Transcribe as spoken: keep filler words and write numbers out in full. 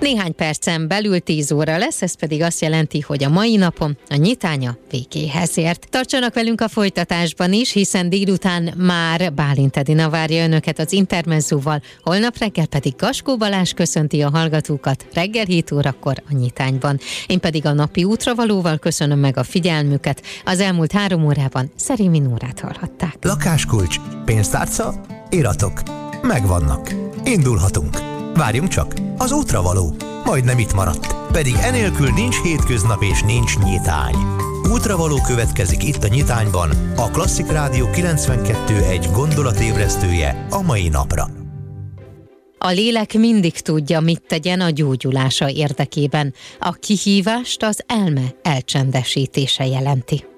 Néhány percen belül tíz óra lesz, ez pedig azt jelenti, hogy a mai napon a nyitánya végéhez ért. Tartsanak velünk a folytatásban is, hiszen délután már Bálint Edina várja önöket az Intermezzóval, holnap reggel pedig Gaskó Balázs köszönti a hallgatókat reggel hét órakor a nyitányban. Én pedig a napi útravalóval köszönöm meg a figyelmüket. Az elmúlt három órában Szerémi Nórát hallhatták. Lakáskulcs, pénztárca, iratok. Megvannak. Indulhatunk. Várjunk csak, az útravaló majdnem itt maradt. Pedig enélkül nincs hétköznap és nincs nyitány. Útravaló következik itt a nyitányban, a Klasszik Rádió kilencvenkettő egy gondolatébresztője a mai napra. A lélek mindig tudja, mit tegyen a gyógyulása érdekében. A kihívást az elme elcsendesítése jelenti.